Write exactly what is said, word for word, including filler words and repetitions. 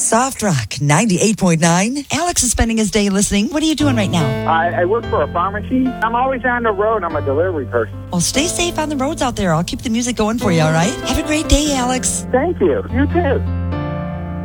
Soft Rock ninety-eight point nine. Alex is spending his day listening. What are you doing right now? I, I work for a pharmacy. I'm always on the road. I'm a delivery person. Well, stay safe on the roads out there. I'll keep the music going for you, all right? Have a great day, Alex. Thank you. You too.